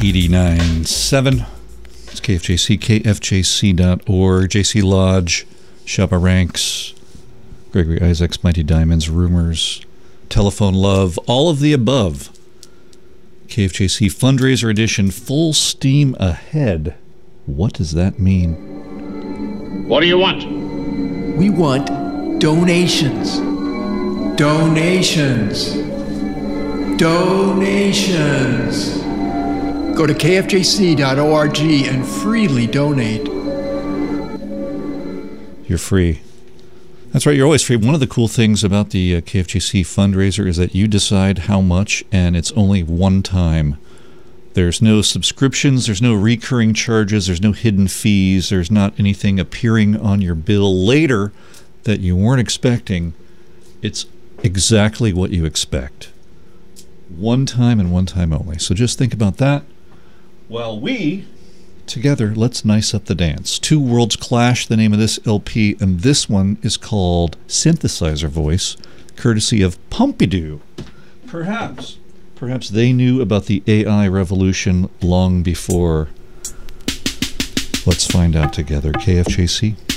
89.7. It's KFJC, kfjc.org, JC Lodge, Shabba Ranks, Gregory Isaacs, Mighty Diamonds, Rumors, Telephone Love, all of the above. KFJC Fundraiser Edition, full steam ahead. What does that mean? What do you want? We want donations. Donations. Donations. Go to kfjc.org and freely donate. You're free. That's right, you're always free. One of the cool things about the KFJC fundraiser is that you decide how much, and it's only one time. There's no subscriptions, there's no recurring charges, there's no hidden fees, there's not anything appearing on your bill later that you weren't expecting. It's exactly what you expect. One time and one time only. So just think about that. While we, together, let's nice up the dance. Two Worlds Clash, the name of this LP, and this one is called Synthesizer Voice, courtesy of Pompidou. Perhaps they knew about the AI revolution long before. Let's find out together. KFJC.